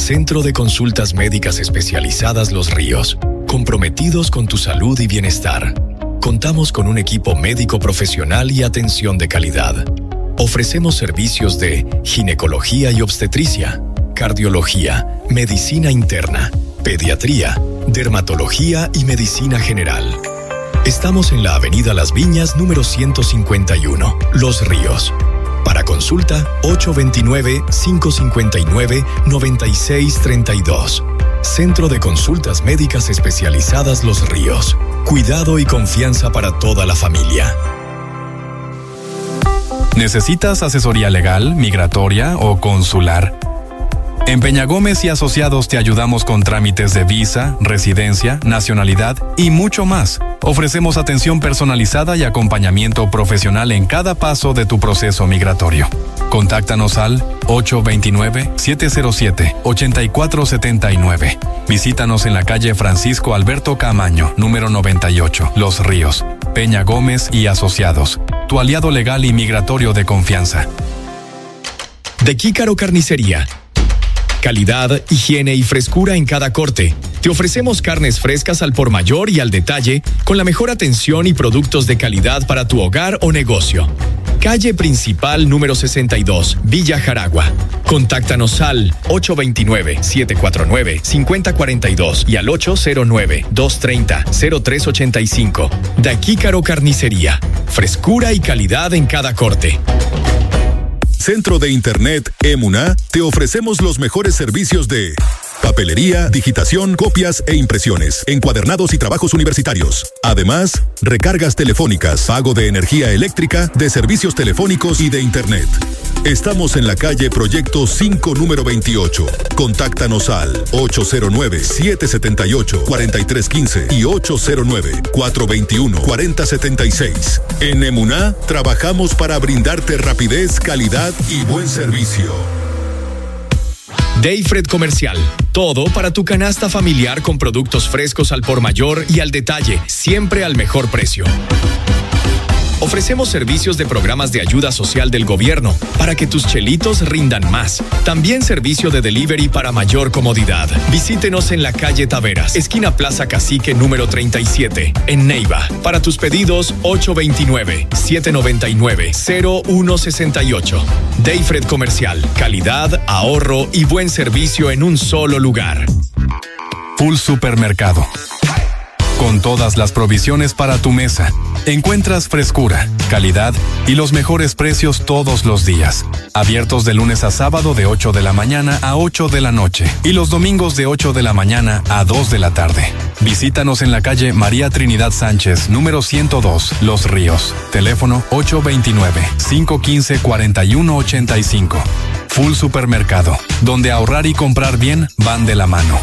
Centro de Consultas Médicas Especializadas Los Ríos, comprometidos con tu salud y bienestar. Contamos con un equipo médico profesional y atención de calidad. Ofrecemos servicios de ginecología y obstetricia, cardiología, medicina interna, pediatría, dermatología y medicina general. Estamos en la Avenida Las Viñas, número 151, Los Ríos. Para consulta, 829-559-9632. Centro de Consultas Médicas Especializadas Los Ríos. Cuidado y confianza para toda la familia. ¿Necesitas asesoría legal, migratoria o consular? En Peña Gómez y Asociados te ayudamos con trámites de visa, residencia, nacionalidad y mucho más. Ofrecemos atención personalizada y acompañamiento profesional en cada paso de tu proceso migratorio. Contáctanos al 829-707-8479. Visítanos en la calle Francisco Alberto Camaño, número 98, Los Ríos. Peña Gómez y Asociados, tu aliado legal y migratorio de confianza. De Kícaro Carnicería. Calidad, higiene y frescura en cada corte. Te ofrecemos carnes frescas al por mayor y al detalle, con la mejor atención y productos de calidad para tu hogar o negocio. Calle Principal número 62, Villa Jaragua. Contáctanos al 829-749-5042 y al 809-230-0385. Daquícaro Carnicería. Frescura y calidad en cada corte. Centro de Internet Emuná, te ofrecemos los mejores servicios de papelería, digitación, copias e impresiones, encuadernados y trabajos universitarios. Además, recargas telefónicas, pago de energía eléctrica, de servicios telefónicos y de Internet. Estamos en la calle Proyecto 5, número 28. Contáctanos al 809-778-4315 y 809-421-4076. En Emuná, trabajamos para brindarte rapidez, calidad y buen servicio. Dayfred Comercial. Todo para tu canasta familiar con productos frescos al por mayor y al detalle, siempre al mejor precio. Ofrecemos servicios de programas de ayuda social del gobierno para que tus chelitos rindan más. También servicio de delivery para mayor comodidad. Visítenos en la calle Taveras, esquina Plaza Cacique número 37, en Neiva. Para tus pedidos, 829-799-0168. Dayfred Comercial. Calidad, ahorro y buen servicio en un solo lugar. Full Supermercado. Con todas las provisiones para tu mesa. Encuentras frescura, calidad y los mejores precios todos los días. Abiertos de lunes a sábado de 8 de la mañana a 8 de la noche y los domingos de 8 de la mañana a 2 de la tarde. Visítanos en la calle María Trinidad Sánchez, número 102, Los Ríos. Teléfono 829-515-4185. Full Supermercado, donde ahorrar y comprar bien van de la mano.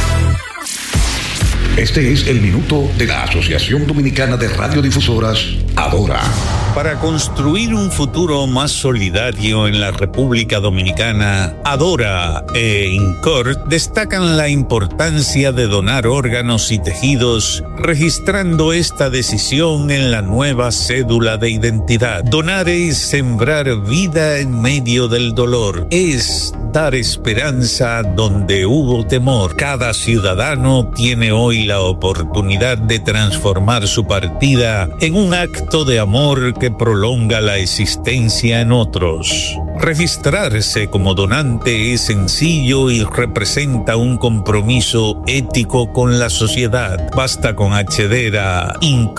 Este es el minuto de la Asociación Dominicana de Radiodifusoras, Adora. Para construir un futuro más solidario en la República Dominicana, Adora e INCOR destacan la importancia de donar órganos y tejidos, registrando esta decisión en la nueva cédula de identidad. Donar es sembrar vida en medio del dolor, es dar esperanza donde hubo temor. Cada ciudadano tiene hoy la oportunidad de transformar su partida en un acto de amor que prolonga la existencia en otros. Registrarse como donante es sencillo y representa un compromiso ético con la sociedad. Basta con acceder a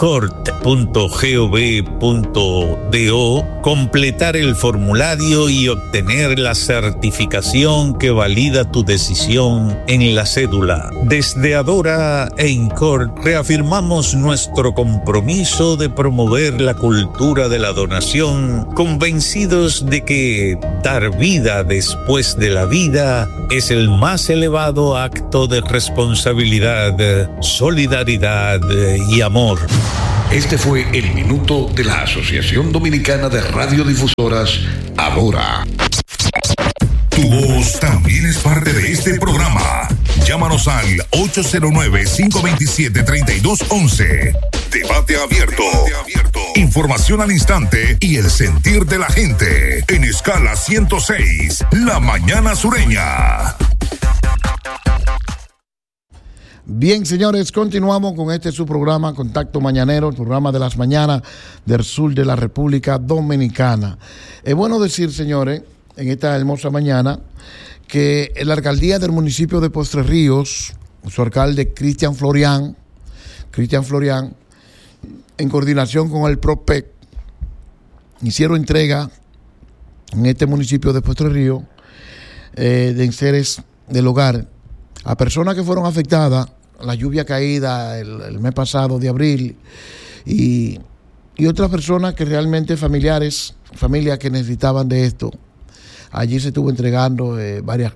incort.gov.do, completar el formulario y obtener la certificación que valida tu decisión en la cédula. Desde Adora e INCOR reafirmamos nuestro compromiso de promover la cultura de la donación, convencidos de que dar vida después de la vida es el más elevado acto de responsabilidad, solidaridad y amor. Este fue el minuto de la Asociación Dominicana de Radiodifusoras, Adora. Tu voz también es parte de este programa. Llámanos al 809-527-3211. Debate abierto. Información al instante y el sentir de la gente. En Escala 106, La Mañana Sureña. Bien, señores, continuamos con su programa Contacto Mañanero, el programa de las mañanas del sur de la República Dominicana. Es bueno decir, señores, en esta hermosa mañana, que la alcaldía del municipio de Postre Ríos, su alcalde Cristian Florian, en coordinación con el PROPEC, hicieron entrega en este municipio de Postre Ríos de enseres del hogar a personas que fueron afectadas, la lluvia caída el mes pasado de abril y otras personas que realmente familias que necesitaban de esto. Allí se estuvo entregando varias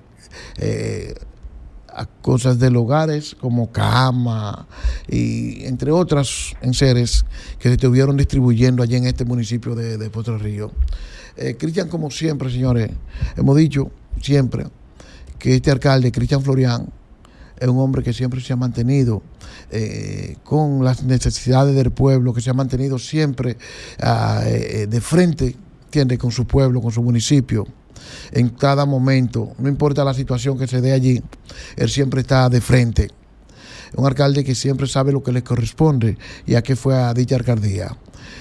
cosas del hogares como cama y entre otras enseres que se estuvieron distribuyendo allí en este municipio de Postre Ríos. Cristian, como siempre, señores, hemos dicho siempre que este alcalde, Cristian Florian, es un hombre que siempre se ha mantenido con las necesidades del pueblo, que se ha mantenido siempre de frente, ¿entiende?, con su pueblo, con su municipio. En cada momento, no importa la situación que se dé allí, él siempre está de frente. Un alcalde que siempre sabe lo que le corresponde y a qué fue a dicha alcaldía.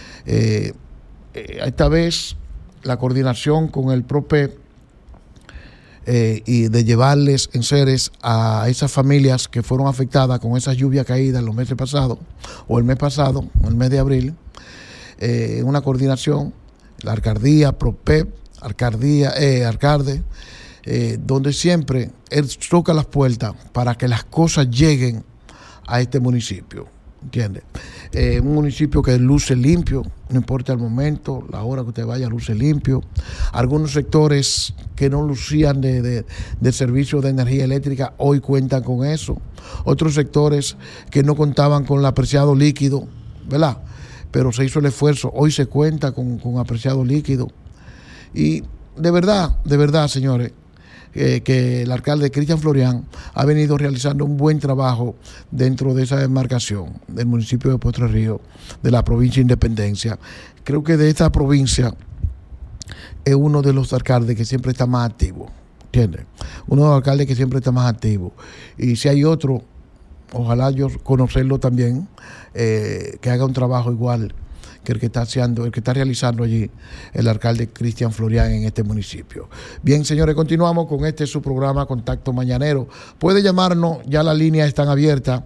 Esta vez la coordinación con el PROPE y de llevarles enseres a esas familias que fueron afectadas con esa lluvia caída en los meses pasados, o el mes pasado, el mes de abril, una coordinación, la alcaldía, PROPEP, alcalde, donde siempre él toca las puertas para que las cosas lleguen a este municipio, ¿entiendes? Un municipio que luce limpio, no importa el momento, la hora que usted vaya, luce limpio. Algunos sectores que no lucían de servicio de energía eléctrica hoy cuentan con eso. Otros sectores que no contaban con el apreciado líquido, ¿verdad? Pero se hizo el esfuerzo, hoy se cuenta con apreciado líquido. Y de verdad, señores, que el alcalde Cristian Florian ha venido realizando un buen trabajo dentro de esa demarcación del municipio de Postre Ríos, de la provincia de Independencia. Creo que de esta provincia es uno de los alcaldes que siempre está más activo, ¿entiendes? Uno de los alcaldes que siempre está más activo. Y si hay otro, ojalá yo conocerlo también, que haga un trabajo igual que el que está realizando allí el alcalde Cristian Florian en este municipio. Bien, señores, continuamos con su programa Contacto Mañanero. Puede llamarnos, ya las líneas están abiertas,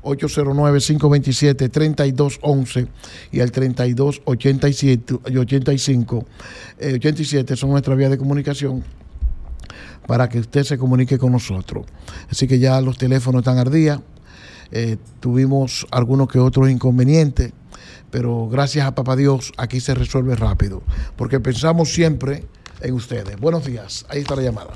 809-527-3211 y el 3287 son nuestras vías de comunicación para que usted se comunique con nosotros. Así que ya los teléfonos están al día. Tuvimos algunos que otros inconvenientes, pero gracias a papá Dios aquí se resuelve rápido, porque pensamos siempre en ustedes. Buenos días, ahí está la llamada.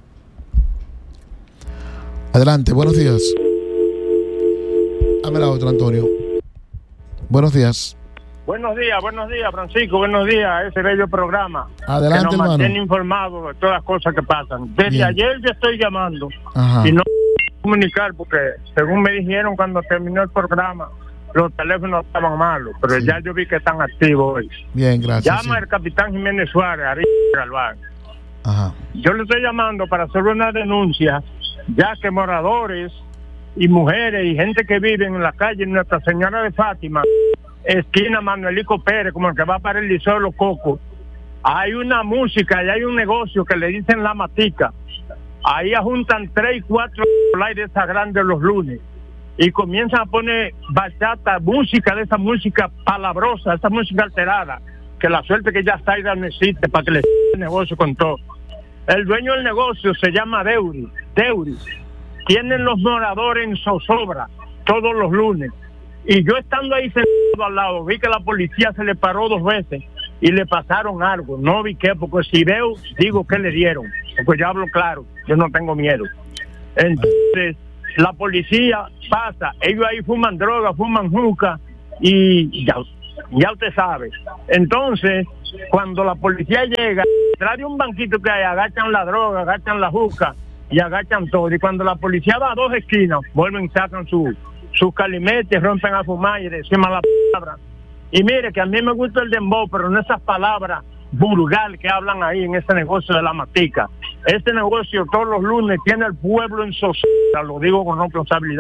Adelante, buenos días. Dame la otra, Antonio. Buenos días. Buenos días, Francisco, buenos días, ese bello programa. Adelante, que nos hermano. mantiene informados de todas las cosas que pasan. Desde Bien. ayer yo estoy llamando. Ajá. Y no puedo comunicar porque, según me dijeron cuando terminó el programa, los teléfonos estaban malos, pero Sí. ya yo vi que están activos hoy. Bien, gracias. Llama el capitán Jiménez Suárez, Ariel Galván. Ajá. Yo le estoy llamando para hacer una denuncia, ya que moradores y mujeres y gente que vive en la calle Nuestra Señora de Fátima, esquina Manuelico Pérez, como el que va para el Liceo de los Cocos, hay una música y hay un negocio que le dicen La Matica. Ahí juntan 3 y 4 aires grandes los lunes y comienzan a poner bachata, música de esa música palabrosa, esa música alterada, que la suerte que ya Zaida no existe para que le el negocio con todo. El dueño del negocio se llama Deuris. Tienen los moradores en zozobra todos los lunes. Y yo estando ahí sentado al lado, vi que la policía se le paró 2 veces y le pasaron algo. No vi qué, porque si veo, digo que le dieron. Porque yo hablo claro, yo no tengo miedo. Entonces, la policía pasa, ellos ahí fuman droga, fuman juca y ya usted sabe. Entonces, cuando la policía llega, trae un banquito que hay, agachan la droga, agachan la juca y agachan todo. Y cuando la policía va a 2 esquinas, vuelven y sacan sus calimetes, rompen a fumar y decimos la palabra. Y mire que a mí me gusta el dembow, pero no esas palabras vulgares que hablan ahí en ese negocio de La Matica. Este negocio todos los lunes tiene el pueblo en zozobra, lo digo con responsabilidad.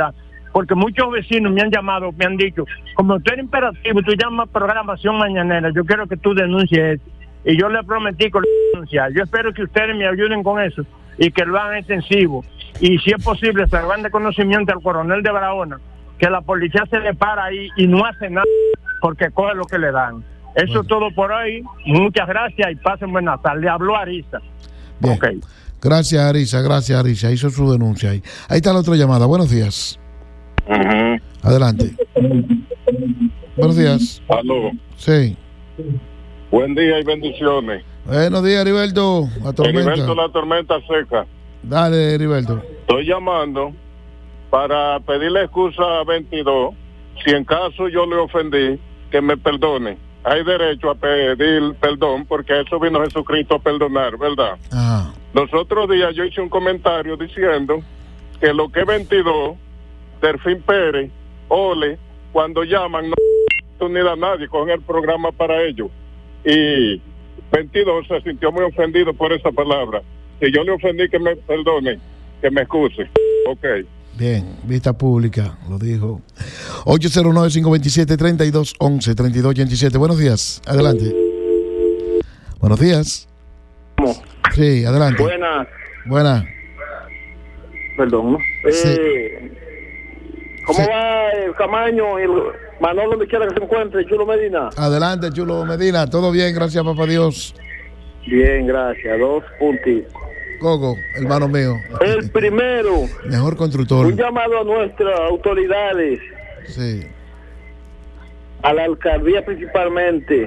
porque muchos vecinos me han llamado, me han dicho, como tú eres imperativo, tú llamas programación mañanera, yo quiero que tú denuncies esto. Y yo le prometí que lo voy a denunciar. Yo espero que ustedes me ayuden con eso y que lo hagan extensivo. Y si es posible, se hagan de conocimiento al coronel de Barahona, que la policía se le para ahí y no hace nada porque coge lo que le dan. Eso es todo por hoy. Muchas gracias y pasen buenas tardes. Le habló Arisa. Bien. Okay. Gracias, Arisa. Hizo su denuncia ahí. Ahí está la otra llamada. Buenos días. Adelante. Buenos días. Aló. Sí. Buen día y bendiciones. Buenos días, Heriberto. Heriberto, la tormenta seca. Dale, Heriberto. Estoy llamando para pedirle excusa a 22. Si en caso yo le ofendí, que me perdone. Hay derecho a pedir perdón porque eso vino Jesucristo a perdonar, ¿verdad? Ajá. Los otros días yo hice un comentario diciendo que lo que es 22, Delfín Pérez, Ole, cuando llaman no oportunidad a nadie, cogen el programa para ellos. Y 22 se sintió muy ofendido por esa palabra. Si yo le ofendí, que me perdone, que me excuse. Ok. Bien, vista pública, lo dijo. 809-527-3211, 3287. Buenos días, adelante. Buenos días. ¿Cómo? Sí, adelante. Buenas. Perdón, ¿no? Sí. ¿Cómo Sí. va el Camaño y el Manolo, donde quiera que se encuentre, Chulo Medina? Adelante, Chulo Medina. Todo bien, gracias, papá Dios. Bien, gracias. 2 puntitos. Gogo, hermano mío. El primero, Mejor constructor. un llamado a nuestras autoridades, Sí. a la alcaldía principalmente.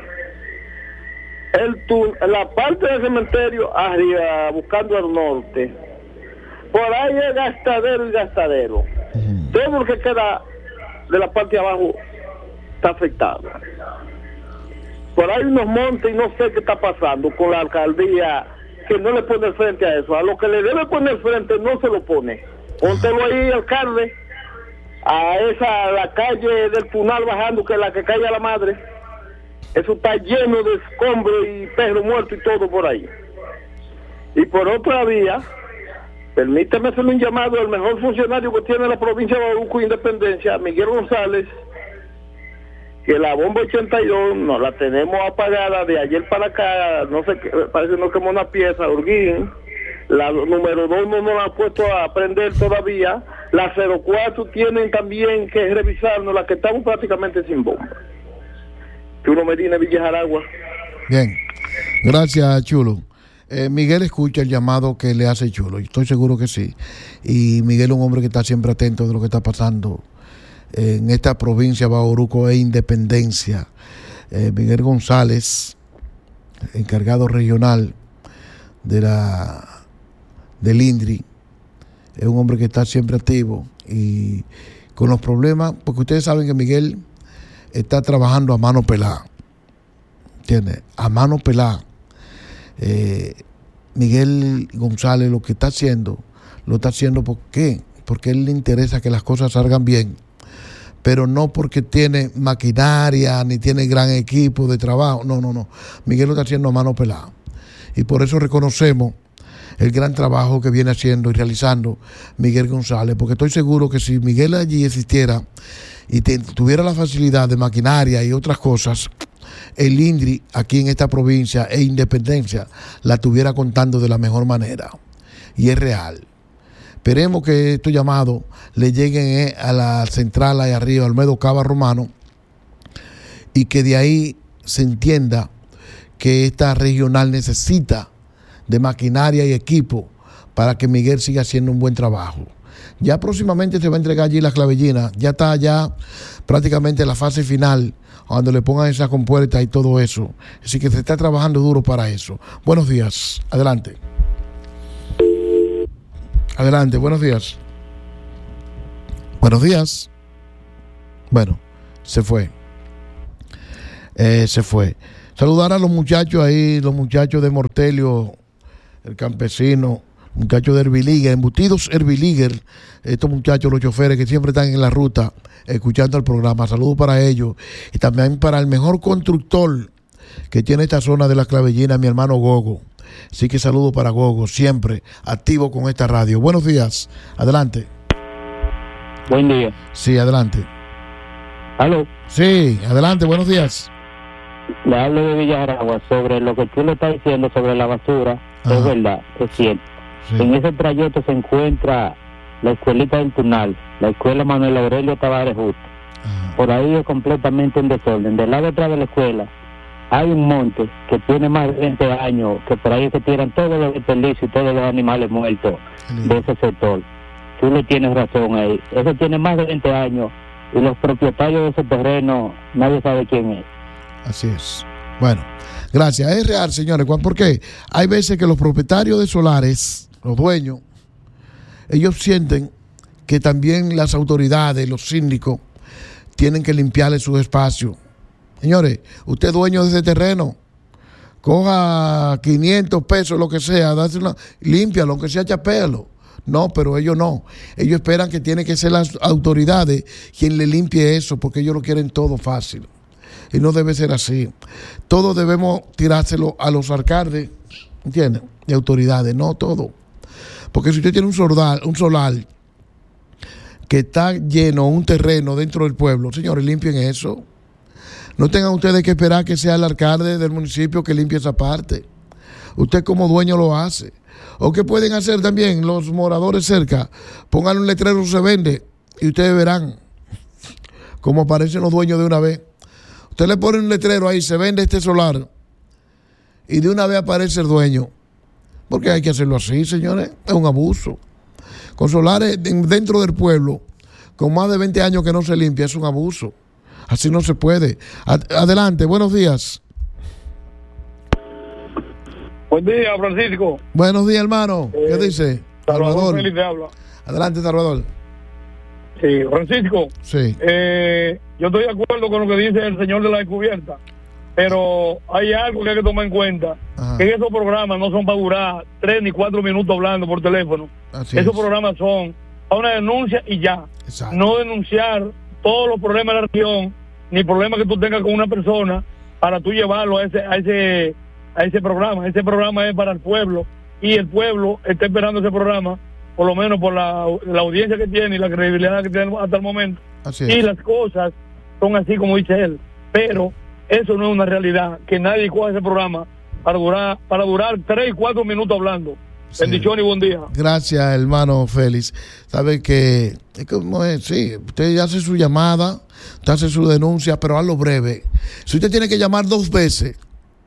La parte del cementerio arriba, buscando al norte, por ahí es gastadero y gastadero. Todo lo que queda de la parte de abajo está afectado. Por ahí unos montes y no sé qué está pasando con la alcaldía, que no le pone frente a eso. A lo que le debe poner frente no se lo pone. Póntelo ahí, alcalde, a la calle del Punal bajando, que es la que cae a la madre. Eso está lleno de escombros y perros muertos y todo por ahí. Y por otra vía, permítame hacer un llamado al mejor funcionario que tiene la provincia de Bauruco e Independencia, Miguel González, que la bomba 82 no la tenemos apagada de ayer para acá, no sé qué, parece no quemó una pieza, Urguín. La número 2 no nos la ha puesto a prender todavía. La 04 tienen también que revisarnos, la que estamos prácticamente sin bomba. Chulo Medina, Villa Jaragua. Bien, gracias, Chulo. Miguel escucha el llamado que le hace Chulo, estoy seguro que sí. Y Miguel es un hombre que está siempre atento de lo que está pasando en esta provincia, Bauruco e Independencia. Miguel González, encargado regional del INDRI, es un hombre que está siempre activo y con los problemas, porque ustedes saben que Miguel está trabajando a mano pelada, ¿entiendes? A mano pelada. Miguel González lo que está haciendo, lo está haciendo ¿por qué? Porque a él le interesa que las cosas salgan bien, pero no porque tiene maquinaria ni tiene gran equipo de trabajo. No. Miguel lo está haciendo a mano pelada. Y por eso reconocemos el gran trabajo que viene haciendo y realizando Miguel González, porque estoy seguro que si Miguel allí existiera y tuviera la facilidad de maquinaria y otras cosas, el INDRI aquí en esta provincia e Independencia la tuviera contando de la mejor manera. Y es real. Esperemos que estos llamados le lleguen a la central ahí arriba, Olmedo Cava Romano, y que de ahí se entienda que esta regional necesita de maquinaria y equipo para que Miguel siga haciendo un buen trabajo. Ya próximamente se va a entregar allí la clavellina, ya está ya prácticamente la fase final, cuando le pongan esa compuerta y todo eso. Así que se está trabajando duro para eso. Buenos días, adelante. Adelante, buenos días. Buenos días. Bueno, se fue. Saludar a los muchachos ahí, los muchachos de Mortelio, el campesino, muchachos de Herbiliger, embutidos Herbiliger, estos muchachos, los choferes que siempre están en la ruta escuchando el programa. Saludos para ellos y también para el mejor constructor que tiene esta zona de la Clavellina, mi hermano Gogo. Así que saludos para Gogo, siempre activo con esta radio. Buenos días, adelante. Buen día. Sí, adelante. ¿Aló? Sí, adelante, buenos días. Le hablo de Villaragua sobre lo que tú le estás diciendo sobre la basura. Ajá. Es verdad, es cierto. Sí. En ese trayecto se encuentra la escuelita del Tunal, la escuela Manuel Aurelio Tavares Justo. Ajá. Por ahí es completamente un desorden. Del lado atrás de la escuela hay un monte que tiene más de 20 años, que por ahí se tiran todos los desperdicios y todos los animales muertos de ese sector. Tú le tienes razón ahí. Eso tiene más de 20 años y los propietarios de ese terreno nadie sabe quién es. Así es. Bueno, gracias. Es real, señores. ¿Por qué? Hay veces que los propietarios de solares, los dueños, ellos sienten que también las autoridades, los síndicos, tienen que limpiarle sus espacios. Señores, usted es dueño de ese terreno, coja 500 pesos, lo que sea, límpialo, aunque sea chapéalo. No, pero ellos no. Ellos esperan que tienen que ser las autoridades quien le limpie eso, porque ellos lo quieren todo fácil. Y no debe ser así. Todos debemos tirárselo a los alcaldes, ¿entienden? De autoridades, no todo. Porque si usted tiene un solar que está lleno, un terreno dentro del pueblo, señores, limpien eso. No tengan ustedes que esperar que sea el alcalde del municipio que limpie esa parte. Usted como dueño lo hace. O que pueden hacer también los moradores cerca, pongan un letrero, se vende, y ustedes verán cómo aparecen los dueños de una vez. Usted le pone un letrero ahí, se vende este solar, y de una vez aparece el dueño. Porque hay que hacerlo así, señores, es un abuso. Con solares dentro del pueblo, con más de 20 años que no se limpia, es un abuso. Así no se puede. Adelante, buenos días. Buen día, Francisco. Buenos días, hermano. ¿Qué dice? Salvador. Félix te habla. Adelante, Salvador. Sí, Francisco. Sí. Yo estoy de acuerdo con lo que dice el señor de la descubierta, pero hay algo que hay que tomar en cuenta. Ajá. Que esos programas no son para durar 3 ni 4 minutos hablando por teléfono. Esos programas son a una denuncia y ya. Exacto. No denunciar todos los problemas de la región, ni problemas que tú tengas con una persona para tú llevarlo a ese programa. Ese programa es para el pueblo y el pueblo está esperando ese programa, por lo menos por la audiencia que tiene y la credibilidad que tiene hasta el momento. Así es. Y las cosas son así como dice él, pero eso no es una realidad, que nadie coja ese programa para durar 3 y 4 minutos hablando. Sí. Bendición y buen día. Gracias, hermano Félix. Sabe que es como es, sí, usted hace su llamada, usted hace su denuncia, pero hazlo breve. Si usted tiene que llamar 2 veces,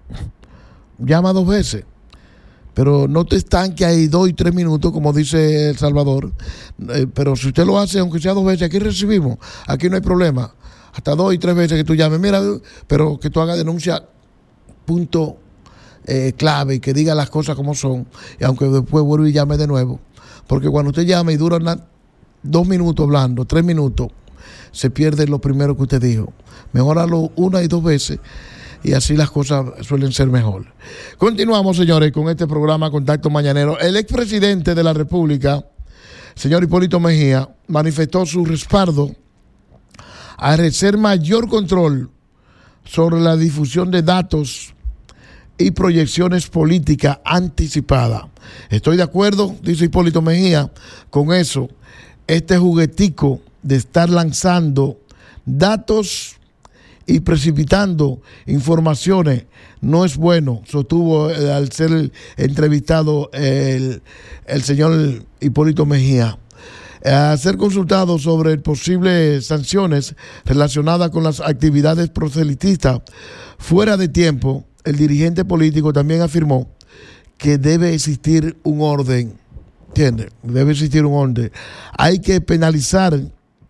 llama 2 veces. Pero no te estanque ahí 2 y 3 minutos, como dice El Salvador. Pero si usted lo hace, aunque sea 2 veces, aquí recibimos, aquí no hay problema. Hasta 2 y 3 veces que tú llames, mira, pero que tú hagas denuncia, punto clave, y que diga las cosas como son, y aunque después vuelva y llame de nuevo. Porque cuando usted llama y dura 2 minutos hablando, 3 minutos, se pierde lo primero que usted dijo. Mejorarlo 1 y 2 veces, y así las cosas suelen ser mejor. Continuamos, señores, con este programa Contacto Mañanero. El expresidente de la República, señor Hipólito Mejía, manifestó su respaldo a ejercer mayor control sobre la difusión de datos y proyecciones políticas anticipadas. Estoy de acuerdo, dice Hipólito Mejía, con eso. Este juguetico de estar lanzando datos y precipitando informaciones no es bueno, sostuvo al ser entrevistado el señor Hipólito Mejía. A ser consultado sobre posibles sanciones relacionadas con las actividades proselitistas fuera de tiempo, el dirigente político también afirmó que debe existir un orden, ¿entiendes? Debe existir un orden. Hay que penalizar,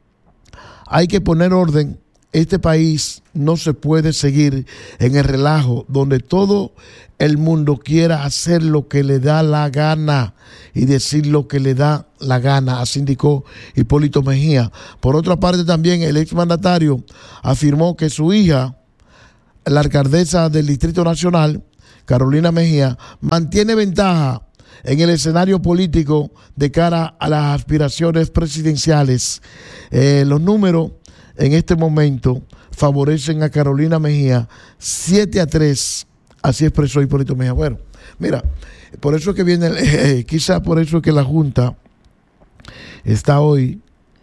hay que poner orden. Este país no se puede seguir en el relajo donde todo el mundo quiera hacer lo que le da la gana y decir lo que le da la gana, así indicó Hipólito Mejía. Por otra parte, también el exmandatario afirmó que su hija, la alcaldesa del Distrito Nacional, Carolina Mejía, mantiene ventaja en el escenario político de cara a las aspiraciones presidenciales. Los números en este momento favorecen a Carolina Mejía 7-3, así expresó Hipólito Mejía. Bueno, mira, por eso es que viene, quizá por eso es que la Junta está hoy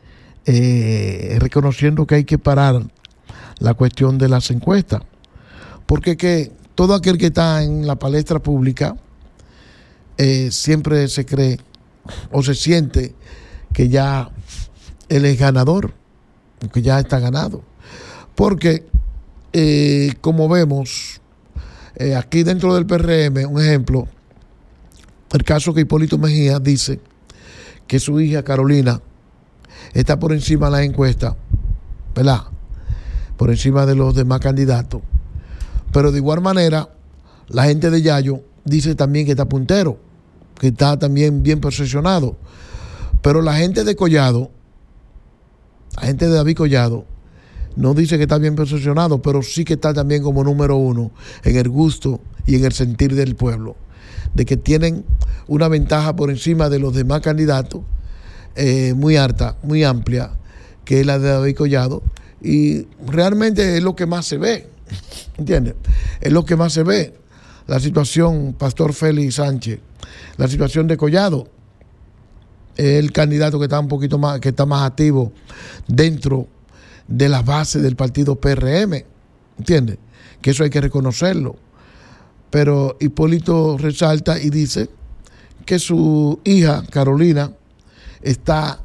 reconociendo que hay que parar la cuestión de las encuestas, porque que todo aquel que está en la palestra pública siempre se cree o se siente que ya él es ganador, que ya está ganado, porque como vemos aquí dentro del PRM, un ejemplo, el caso que Hipólito Mejía dice que su hija Carolina está por encima de las encuestas, ¿verdad? Por encima de los demás candidatos. Pero de igual manera, la gente de Yayo dice también que está puntero, que está también bien posicionado. Pero la gente de Collado, la gente de David Collado, no dice que está bien posicionado, pero sí que está también como número uno en el gusto y en el sentir del pueblo, de que tienen una ventaja por encima de los demás candidatos, muy alta, muy amplia, que es la de David Collado, y realmente es lo que más se ve, ¿entiendes? Es lo que más se ve, la situación, Pastor Félix Sánchez, la situación de Collado, es el candidato que está un poquito más, que está más activo dentro de las bases del partido PRM, ¿entiendes? Que eso hay que reconocerlo. Pero Hipólito resalta y dice que su hija, Carolina, está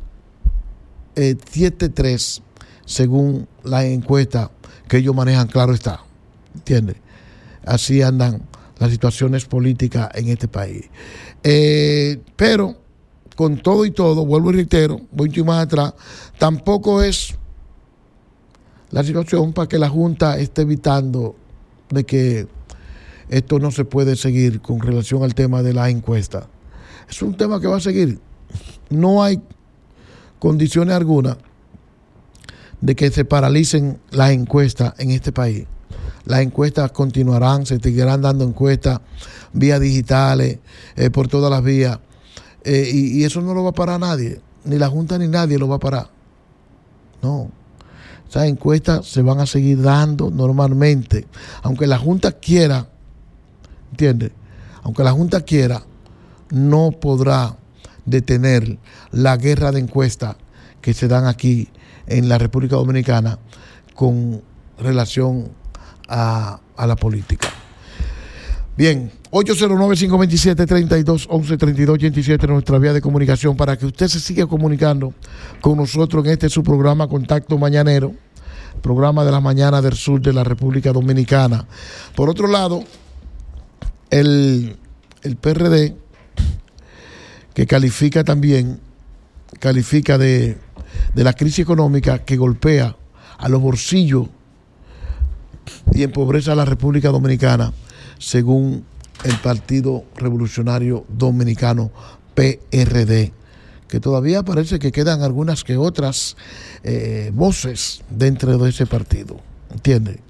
7-3, según la encuesta que ellos manejan, claro está, ¿entiendes? Así andan las situaciones políticas en este país. Pero, con todo y todo, vuelvo y reitero, voy un más atrás, tampoco es la situación para que la Junta esté evitando de que esto no se puede seguir con relación al tema de las encuestas. Es un tema que va a seguir. No hay condiciones alguna de que se paralicen las encuestas en este país. Las encuestas continuarán, se seguirán dando encuestas, vías digitales, por todas las vías. Y eso no lo va a parar nadie. Ni la Junta ni nadie lo va a parar. No. Esas encuestas se van a seguir dando normalmente. Aunque la Junta quiera, ¿entiendes? Aunque la Junta quiera, no podrá detener la guerra de encuestas que se dan aquí en la República Dominicana con relación a la política. Bien, 809-527-3211-3287, nuestra vía de comunicación, para que usted se siga comunicando con nosotros en su programa Contacto Mañanero, programa de la mañana del sur de la República Dominicana. Por otro lado, el PRD, que califica de la crisis económica que golpea a los bolsillos y empobrece a la República Dominicana, según el Partido Revolucionario Dominicano, PRD, que todavía parece que quedan algunas que otras voces dentro de ese partido, ¿entiendes?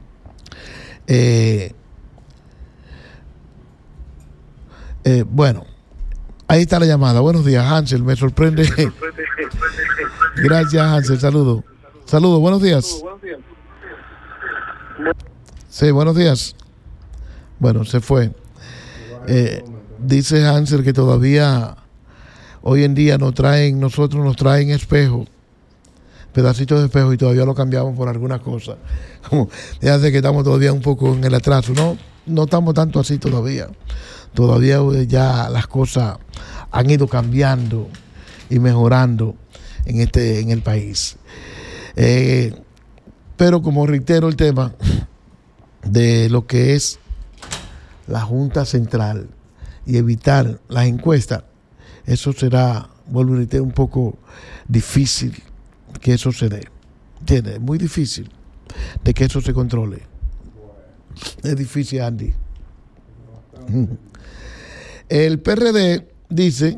Bueno, ahí está la llamada. Buenos días, Hansel, me sorprende. Gracias, Hansel, saludos. Saludos, buenos días. Sí, buenos días. Bueno, se fue. Dice Hansel que todavía hoy en día nos traen espejo, pedacitos de espejo, y todavía lo cambiamos por alguna cosa. Como ya sé que estamos todavía un poco en el atraso. No estamos tanto así todavía. Todavía ya las cosas han ido cambiando y mejorando en el país. Pero como reitero el tema de lo que es la Junta Central y evitar las encuestas, eso será, vuelvo a reiterar, un poco difícil que eso se dé. ¿Entiendes? Muy difícil de que eso se controle. Es difícil, Andy. El PRD dice,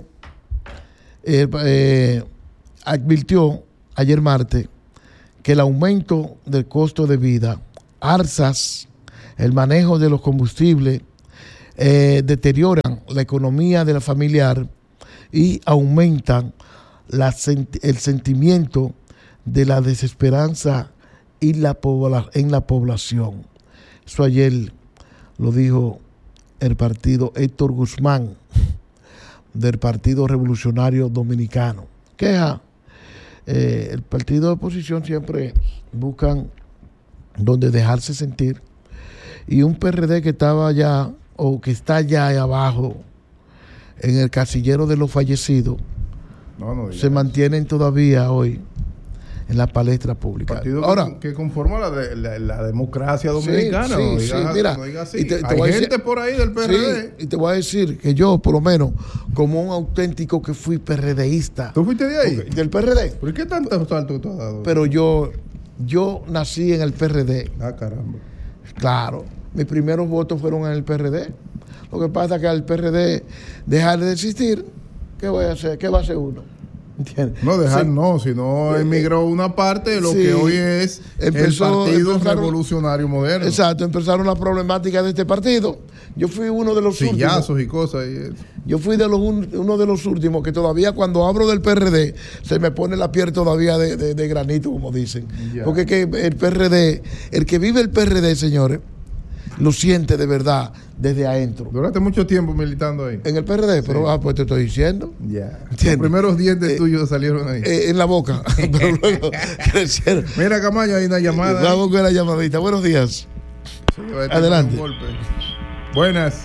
advirtió ayer martes que el aumento del costo de vida, alzas, el manejo de los combustibles, deterioran la economía de la familiar y aumentan el sentimiento de la desesperanza en la población. Eso ayer lo dijo el partido Héctor Guzmán, del Partido Revolucionario Dominicano. Queja el partido de oposición siempre buscan donde dejarse sentir, y un PRD que estaba allá o que está allá abajo en el casillero de los fallecidos se mantienen todavía hoy en la palestra pública. Partido ahora que conforma la democracia dominicana. Sí, mira, hay gente por ahí del PRD. Sí, y te voy a decir que yo, por lo menos, como un auténtico que fui PRDista. ¿Tú fuiste de ahí? Del PRD. ¿Por qué tanto salto tú has dado? Pero yo nací en el PRD. Ah, caramba. Claro, mis primeros votos fueron en el PRD. Lo que pasa es que al PRD dejar de existir, ¿qué voy a hacer? ¿Qué va a hacer uno? ¿Entiendes? No, sino emigró una parte de lo que hoy es el Partido Revolucionario Moderno. Exacto, empezaron las problemáticas de este partido. Yo fui uno de los sillazos y cosas. Yo fui uno de los últimos que todavía cuando hablo del PRD se me pone la piel todavía de granito, como dicen. Yeah. Porque que el PRD, el que vive el PRD, señores, lo siente de verdad desde adentro. Duraste mucho tiempo militando ahí. En el PRD, sí. Pero pues te estoy diciendo. Ya. Los primeros dientes tuyos salieron ahí. En la boca. Pero luego crecieron. Mira, Camaño, hay una llamada. Vamos con la llamadita. Buenos días. Sí, adelante. Buenas.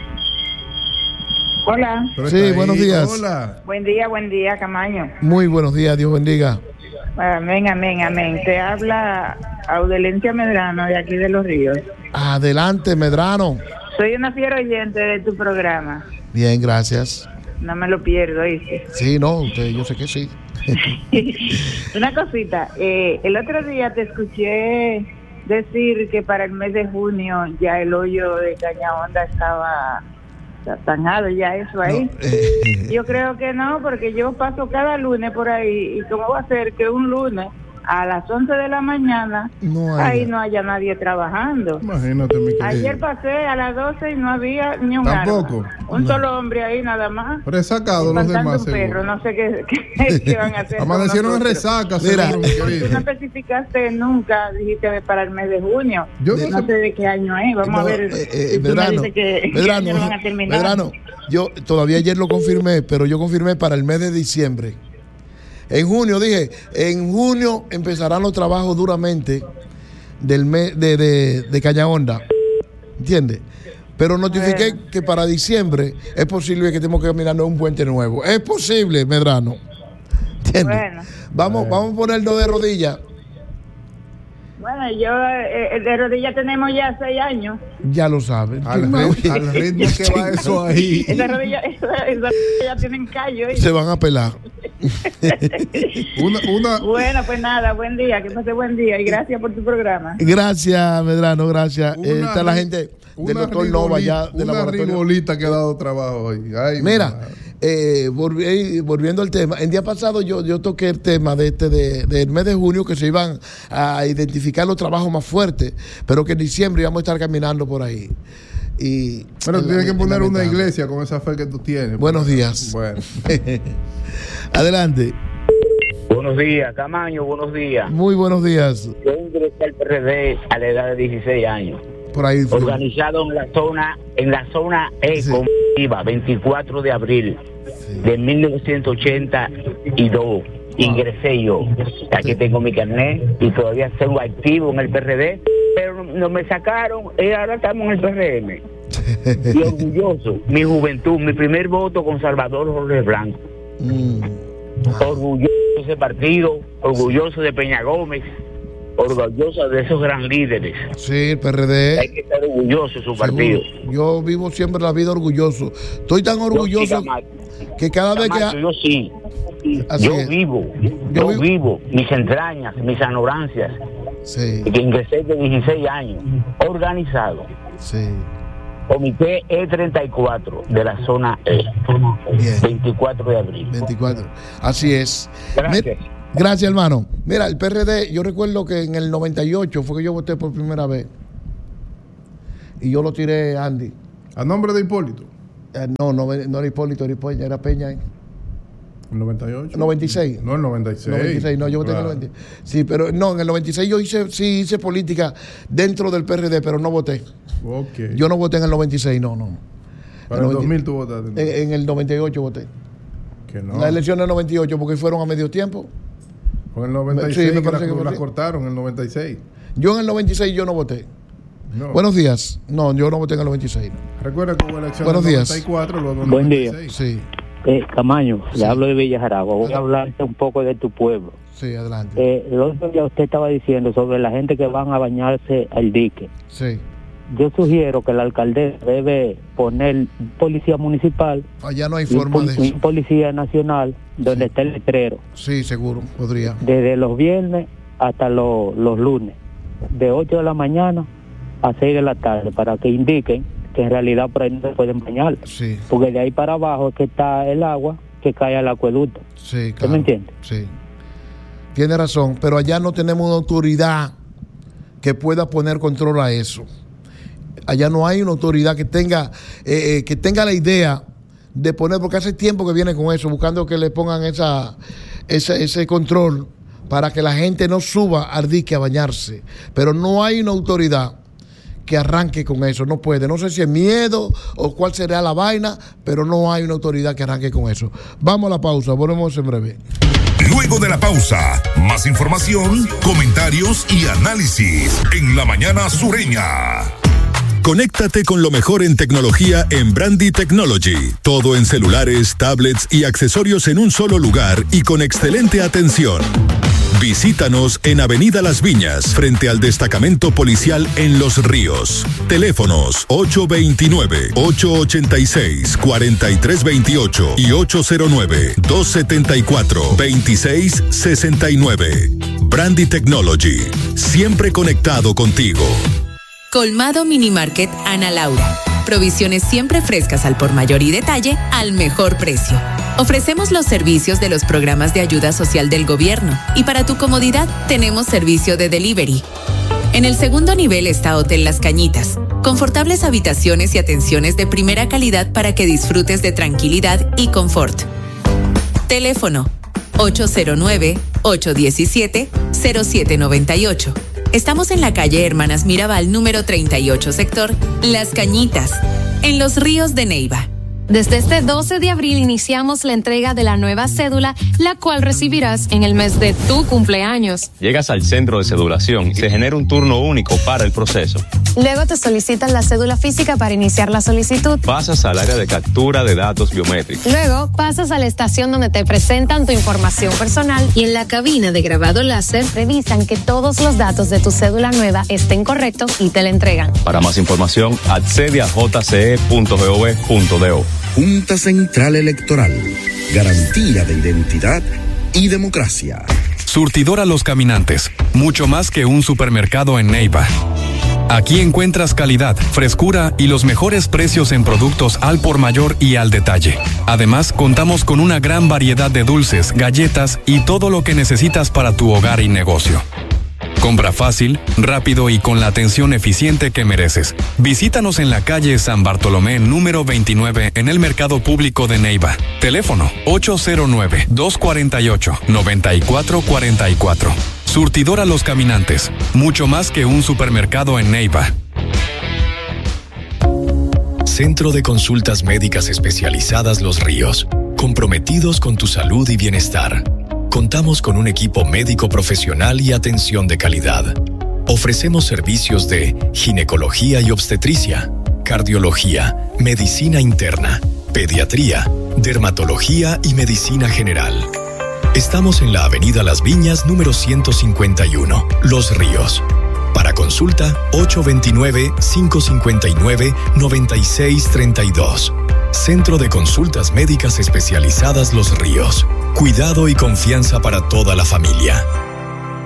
Hola. Sí, buenos días. Hola. Buen día, Camaño. Muy buenos días, Dios bendiga. Amén. Te habla Audelencia Medrano de aquí de Los Ríos. Adelante, Medrano. Soy una fiera oyente de tu programa. Bien, gracias. No me lo pierdo, ¿oíste? Sí, no, yo sé que sí. Una cosita, el otro día te escuché decir que para el mes de junio ya el hoyo de Caña Honda estaba zanjado, ya eso ahí. No, yo creo que no, porque yo paso cada lunes por ahí, y cómo va a ser que un lunes a las 11 de la mañana ahí no haya nadie trabajando. Imagínate, mi querido. Ayer pasé a las 12 y no había ni un tampoco arma. Un solo hombre ahí nada más. Resacado los demás. Un perro, no sé qué van a hacer. Amanecieron en resaca, seguro, mi querido. Tú no especificaste nunca, dijiste para el mes de junio. Yo no sé de qué año es. Vamos a ver. Medrano, yo todavía ayer lo confirmé, pero yo confirmé para el mes de diciembre. En junio, en junio empezarán los trabajos duramente del mes de Caña Honda. ¿Entiendes? Pero notifiqué que para diciembre es posible que estemos caminando en un puente nuevo. Es posible, Medrano. ¿Entiendes? Vamos a ponernos de rodillas. Bueno, de rodillas tenemos ya 6 años. Ya lo saben. Al ritmo que va eso ahí. Esas rodillas ya tienen callo. Se van a pelar. Bueno, pues nada, buen día, que pase buen día y gracias por tu programa. Gracias, Medrano, gracias. Está la gente del doctor Nova ya del laboratorio. Una rigolita que ha dado trabajo hoy. Ay, mira, volviendo al tema, el día pasado yo toqué el tema del mes de junio, que se iban a identificar los trabajos más fuertes, pero que en diciembre íbamos a estar caminando por ahí. Pero tú tienes que poner una iglesia con esa fe que tú tienes. Buenos días. Bueno. Adelante. Buenos días, Camaño, buenos días. Muy buenos días. Yo ingresé al PRD a la edad de 16 años. Por ahí fue. Organizado en la zona cooperativa, 24 de abril de 1982. Ingresé yo. Aquí tengo mi carnet y todavía sigo activo en el PRD, pero no me sacaron y ahora estamos en el PRM. Y orgulloso, mi juventud, mi primer voto con Salvador Jorge Blanco. Orgulloso de ese partido, orgulloso de Peña Gómez, orgulloso de esos gran líderes. Sí, el PRD. Hay que estar orgulloso de su partido. Yo vivo siempre la vida orgulloso. Estoy tan orgulloso que cada vez que... Yo sí. Yo vivo mis entrañas, mis ignorancias. Sí. Que ingresé de 16 años, organizado. Sí. Comité E34 de la zona E. Bien. 24 de abril. 24. Así es. Gracias. Gracias, hermano. Mira, el PRD, yo recuerdo que en el 98 fue que yo voté por primera vez. Y yo lo tiré, Andy. ¿A nombre de Hipólito? No era Hipólito, era Peña. ¿El 98? 96. No, el 96. 96, no, yo voté en el 96. Sí, pero no, en el 96 yo hice política dentro del PRD, pero no voté. Okay. Yo no voté en el 96, no. ¿Para el 2000 tú votaste? En el 98 voté. Que no. Las elecciones del 98, porque fueron a medio tiempo. Fue en el 96 sí, me parece que la cortaron, en el 96. Yo en el 96 yo no voté. No. Buenos días. No, yo no voté en el 96. Recuerda que hubo elección en el 94, luego en el Buen 96. Día. Sí. Camaño, le hablo de Villa Jaragua. Voy a hablarte un poco de tu pueblo. Sí, adelante. El otro día usted estaba diciendo sobre la gente que van a bañarse al dique. Sí. Yo sugiero que la alcaldesa debe poner policía municipal. Allá no hay forma de eso. Un policía nacional donde esté el letrero. Sí, seguro, podría. Desde los viernes hasta los lunes, de 8 de la mañana a 6 de la tarde, para que indiquen que en realidad por ahí no se pueden bañar. Sí. Porque de ahí para abajo es que está el agua que cae al acueducto. Sí, claro. ¿Usted me entiende? Sí. Tiene razón, pero allá no tenemos una autoridad que pueda poner control a eso. Allá no hay una autoridad que tenga la idea de poner, porque hace tiempo que viene con eso, buscando que le pongan ese control para que la gente no suba al dique a bañarse. Pero no hay una autoridad que arranque con eso, no puede. No sé si es miedo o cuál será la vaina, pero no hay una autoridad que arranque con eso. Vamos a la pausa, volvemos en breve. Luego de la pausa, más información, comentarios y análisis en La Mañana Sureña. Conéctate con lo mejor en tecnología en Brandy Technology. Todo en celulares, tablets y accesorios en un solo lugar y con excelente atención. Visítanos en Avenida Las Viñas, frente al destacamento policial en Los Ríos. Teléfonos 829-886-4328 y 809-274-2669. Brandy Technology, siempre conectado contigo. Colmado Mini Market Ana Laura. Provisiones siempre frescas al por mayor y detalle al mejor precio. Ofrecemos los servicios de los programas de ayuda social del gobierno y para tu comodidad tenemos servicio de delivery. En el segundo nivel está Hotel Las Cañitas. Confortables habitaciones y atenciones de primera calidad para que disfrutes de tranquilidad y confort. Teléfono 809-817-0798. Estamos en la calle Hermanas Mirabal, número 38, sector Las Cañitas, en Los Ríos de Neiva. Desde este 12 de abril iniciamos la entrega de la nueva cédula, la cual recibirás en el mes de tu cumpleaños. Llegas al centro de cedulación y se genera un turno único para el proceso. Luego te solicitan la cédula física para iniciar la solicitud. Pasas al área de captura de datos biométricos. Luego pasas a la estación donde te presentan tu información personal y en la cabina de grabado láser revisan que todos los datos de tu cédula nueva estén correctos y te la entregan. Para más información, accede a jce.gov.do. Junta Central Electoral. Garantía de identidad y democracia. Surtidora Los Caminantes. Mucho más que un supermercado en Neiva. Aquí encuentras calidad, frescura y los mejores precios en productos al por mayor y al detalle. Además, contamos con una gran variedad de dulces, galletas y todo lo que necesitas para tu hogar y negocio. Compra fácil, rápido y con la atención eficiente que mereces. Visítanos en la calle San Bartolomé, número 29, en el Mercado Público de Neiva. Teléfono 809-248-9444. Surtidora Los Caminantes. Mucho más que un supermercado en Neiva. Centro de Consultas Médicas Especializadas Los Ríos. Comprometidos con tu salud y bienestar. Contamos con un equipo médico profesional y atención de calidad. Ofrecemos servicios de ginecología y obstetricia, cardiología, medicina interna, pediatría, dermatología y medicina general. Estamos en la Avenida Las Viñas, número 151, Los Ríos. Para consulta, 829-559-9632. Centro de Consultas Médicas Especializadas Los Ríos. Cuidado y confianza para toda la familia.